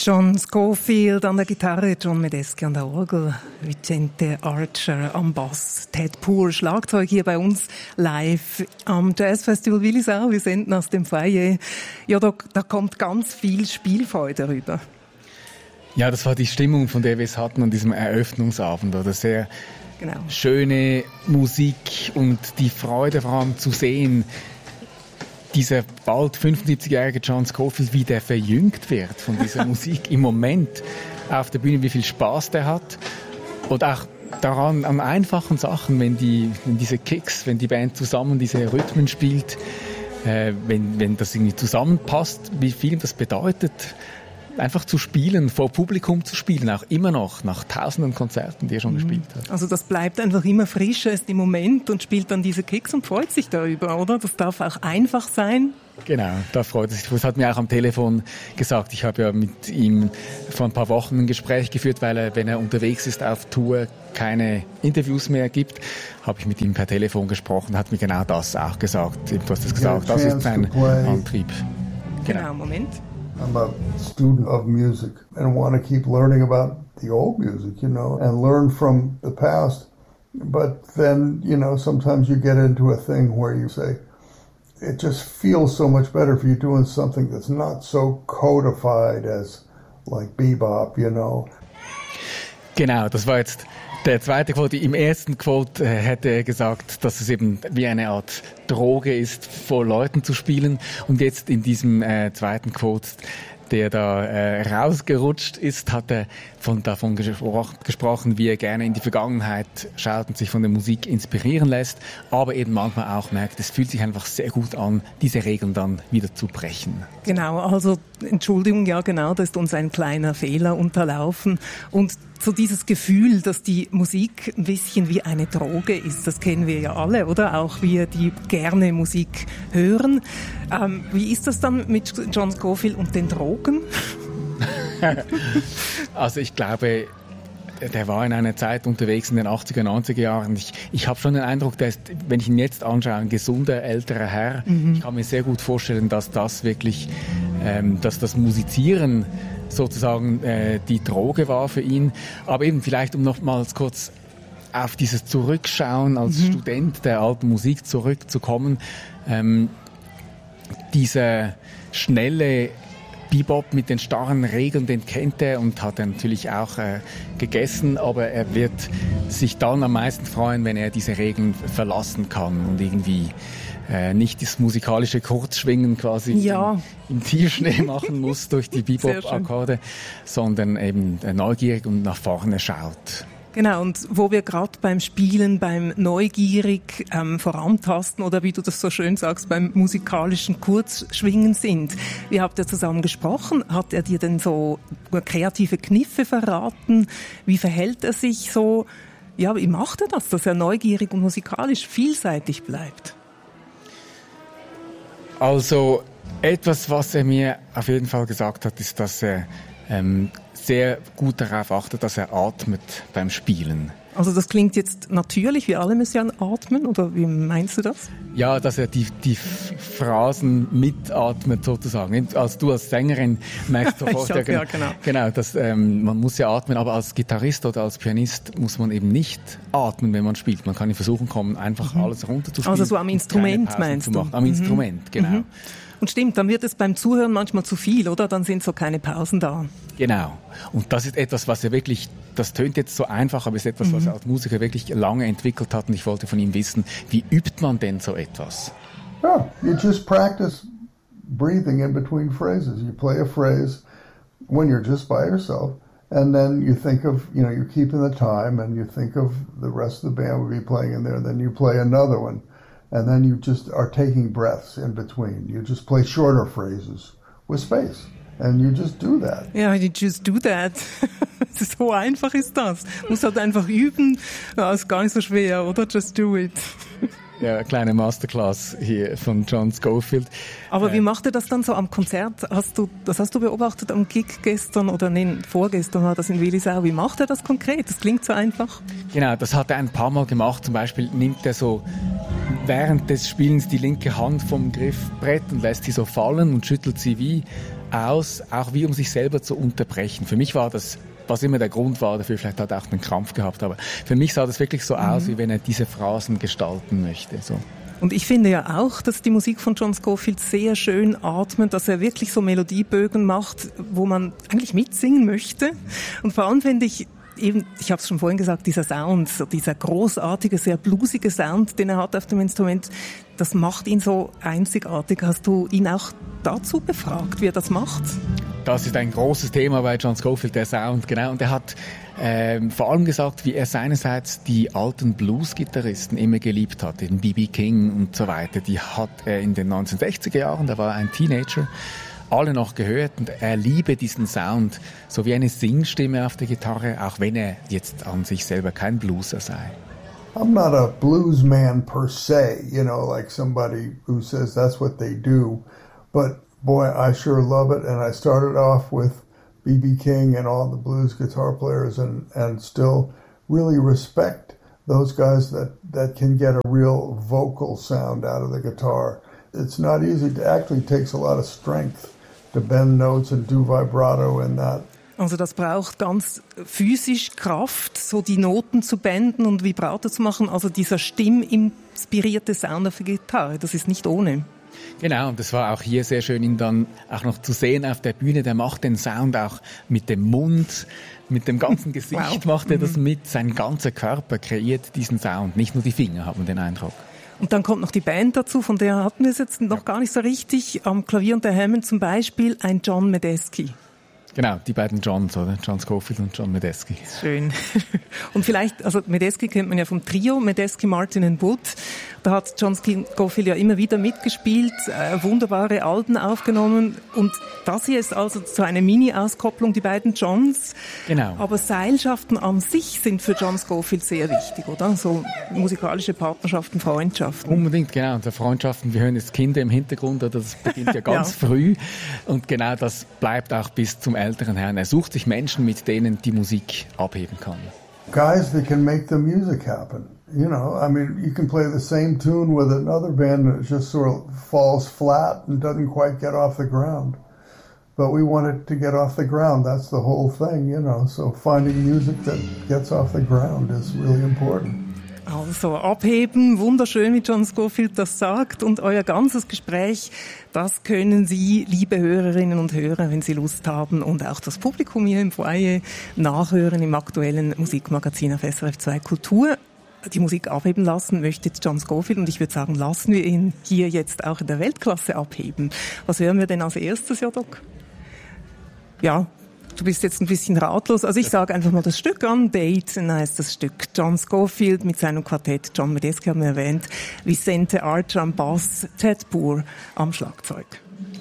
John Scofield an der Gitarre, John Medeski an der Orgel, Vicente Archer am Bass, Ted Poor, Schlagzeug hier bei uns live am Jazzfestival Willisau. Wir senden aus dem Foyer. Ja, da kommt ganz viel Spielfreude rüber. Ja, das war die Stimmung, von der wir es hatten an diesem Eröffnungsabend. Oder sehr schöne Musik und die Freude vor allem zu sehen, dieser bald 75-jährige John Scofield, wie der verjüngt wird von dieser Musik im Moment auf der Bühne, wie viel Spaß der hat. Und auch daran, an einfachen Sachen, wenn diese Kicks, wenn die Band zusammen diese Rhythmen spielt, wenn das irgendwie zusammenpasst, wie viel das bedeutet, einfach zu spielen, vor Publikum zu spielen, auch immer noch, nach tausenden Konzerten, die er schon gespielt hat. Also das bleibt einfach immer frisch, er ist im Moment und spielt dann diese Kicks und freut sich darüber, oder? Das darf auch einfach sein. Genau, da freut er sich. Das hat mir auch am Telefon gesagt. Ich habe ja mit ihm vor ein paar Wochen ein Gespräch geführt, weil er, wenn er unterwegs ist auf Tour, keine Interviews mehr gibt. Habe ich mit ihm per Telefon gesprochen, hat mir genau das auch gesagt. Du hast es gesagt, das ist sein Antrieb. Genau, Moment. I'm a student of music and want to keep learning about the old music, and learn from the past. But then, sometimes you get into a thing where you say, it just feels so much better if you're doing something that's not so codified as like bebop, Genau, das war jetzt der zweite Quote. Im ersten Quote hätte er gesagt, dass es eben wie eine Art Droge ist, vor Leuten zu spielen. Und jetzt in diesem zweiten Quote, der da rausgerutscht ist, hat er davon gesprochen, wie er gerne in die Vergangenheit schaut und sich von der Musik inspirieren lässt, aber eben manchmal auch merkt, es fühlt sich einfach sehr gut an, diese Regeln dann wieder zu brechen. Genau, also Entschuldigung, ja genau, da ist uns ein kleiner Fehler unterlaufen. Und so dieses Gefühl, dass die Musik ein bisschen wie eine Droge ist, das kennen wir ja alle, oder? Auch wir, die gerne Musik hören. Wie ist das dann mit John Scofield und den Drogen? Also ich glaube, der war in einer Zeit unterwegs in den 80er, 90er Jahren. Ich habe schon den Eindruck, der ist, wenn ich ihn jetzt anschaue, ein gesunder, älterer Herr. Ich kann mir sehr gut vorstellen, dass das wirklich, dass das Musizieren sozusagen die Droge war für ihn. Aber eben vielleicht, um nochmals kurz auf dieses Zurückschauen als Student der alten Musik zurückzukommen, dieser schnelle Bebop mit den starren Regeln, den kennt er und hat er natürlich auch gegessen, aber er wird sich dann am meisten freuen, wenn er diese Regeln verlassen kann und irgendwie nicht das musikalische Kurzschwingen quasi im Tierschnee machen muss durch die Bebop-Akkorde, sondern eben neugierig und nach vorne schaut. Genau, und wo wir gerade beim Spielen, beim neugierig vorantasten oder wie du das so schön sagst, beim musikalischen Kurzschwingen sind. Wie habt ihr zusammen gesprochen? Hat er dir denn so kreative Kniffe verraten? Wie verhält er sich so? Ja, wie macht er das, dass er neugierig und musikalisch vielseitig bleibt? Also etwas, was er mir auf jeden Fall gesagt hat, ist, dass er sehr gut darauf achtet, dass er atmet beim Spielen. Also das klingt jetzt natürlich, wir alle müssen ja atmen, oder wie meinst du das? Ja, dass er die Phrasen mitatmet sozusagen. Also du als Sängerin merkst sofort, genau, dass man muss ja atmen, aber als Gitarrist oder als Pianist muss man eben nicht atmen, wenn man spielt. Man kann in Versuchen kommen, einfach alles runterzuspielen. Also so am Instrument meinst du? Am Instrument, genau. Und stimmt, dann wird es beim Zuhören manchmal zu viel, oder? Dann sind so keine Pausen da. Genau. Und das ist etwas, was er wirklich, das tönt jetzt so einfach, aber ist etwas, was er als Musiker wirklich lange entwickelt hat. Und ich wollte von ihm wissen, wie übt man denn so etwas? Yeah, you just practice breathing in between phrases. You play a phrase when you're just by yourself, and then you think of, you're keeping the time, and you think of the rest of the band will be playing in there, and then you play another one. And then you just are taking breaths in between. You just play shorter phrases with space. And you just do that. Ja, you just do that. So einfach ist das. Muss halt einfach üben. Ja, ist gar nicht so schwer, oder? Just do it. Ja, eine kleine Masterclass hier von John Scofield. Aber wie macht er das dann so am Konzert? Das hast du beobachtet am Gig gestern oder vorgestern war das in Willisau. Wie macht er das konkret? Das klingt so einfach. Genau, das hat er ein paar Mal gemacht. Zum Beispiel nimmt er so während des Spielens die linke Hand vom Griffbrett und lässt sie so fallen und schüttelt sie wie aus, auch wie um sich selber zu unterbrechen. Für mich war das, was immer der Grund war dafür, vielleicht hat er auch einen Krampf gehabt, aber für mich sah das wirklich so aus, wie wenn er diese Phrasen gestalten möchte. So. Und ich finde ja auch, dass die Musik von John Scofield sehr schön atmet, dass er wirklich so Melodiebögen macht, wo man eigentlich mitsingen möchte. Und vor allem finde ich eben, ich habe es schon vorhin gesagt, dieser Sound, so dieser großartige, sehr bluesige Sound, den er hat auf dem Instrument, das macht ihn so einzigartig. Hast du ihn auch dazu befragt, wie er das macht? Das ist ein großes Thema bei John Scofield, der Sound, genau. Und er hat vor allem gesagt, wie er seinerseits die alten Blues-Gitarristen immer geliebt hat, den B.B. King und so weiter. Die hat er in den 1960er Jahren, da war er ein Teenager, alle noch gehört und er liebe diesen Sound, so wie eine Singstimme auf der Gitarre, auch wenn er jetzt an sich selber kein Blueser sei. I'm not a blues man per se, like somebody who says that's what they do, but boy, I sure love it, and I started off with B.B. King and all the blues guitar players and still really respect those guys that can get a real vocal sound out of the guitar. It's not easy. It actually takes a lot of strength to bend notes and do vibrato in that. Also das braucht ganz physisch Kraft, so die Noten zu benden und Vibrato zu machen. Also dieser stimminspirierte Sound auf der Gitarre, das ist nicht ohne. Genau, und das war auch hier sehr schön, ihn dann auch noch zu sehen auf der Bühne. Der macht den Sound auch mit dem Mund, mit dem ganzen Gesicht macht er das mit. Sein ganzer Körper kreiert diesen Sound, nicht nur die Finger, haben den Eindruck. Und dann kommt noch die Band dazu, von der hatten wir es jetzt noch gar nicht so richtig. Am Klavier und der Hammond zum Beispiel ein John Medeski. Genau, die beiden Johns, oder? John Scofield und John Medeski. Schön. Und vielleicht, also Medeski kennt man ja vom Trio, Medeski, Martin and Wood. Da hat John Scofield ja immer wieder mitgespielt, wunderbare Alben aufgenommen. Und das hier ist also so eine Mini-Auskopplung, die beiden Johns. Genau. Aber Seilschaften an sich sind für John Scofield sehr wichtig, oder? So musikalische Partnerschaften, Freundschaften. Unbedingt, genau. Und Freundschaften, wir hören jetzt Kinder im Hintergrund, oder das beginnt ja ganz früh. Und genau das bleibt auch bis zum älteren Herrn. Er sucht sich Menschen, mit denen die Musik abheben kann. Guys that can make the music happen. You can play the same tune with another band that just sort of falls flat and doesn't quite get off the ground. But we want it to get off the ground. That's the whole thing, So finding music that gets off the ground is really important. Also abheben, wunderschön, wie John Scofield das sagt. Und euer ganzes Gespräch, das können Sie, liebe Hörerinnen und Hörer, wenn Sie Lust haben, und auch das Publikum hier im Foyer nachhören im aktuellen Musikmagazin auf SRF 2 Kultur. Die Musik abheben lassen möchte John Scofield, und ich würde sagen, lassen wir ihn hier jetzt auch in der Weltklasse abheben. Was hören wir denn als erstes, Jodok? Ja, du bist jetzt ein bisschen ratlos. Also ich sage einfach mal das Stück an. Date heißt das Stück. John Scofield mit seinem Quartett. John Medeski haben wir erwähnt. Vicente Archer am Bass. Ted Boer am Schlagzeug.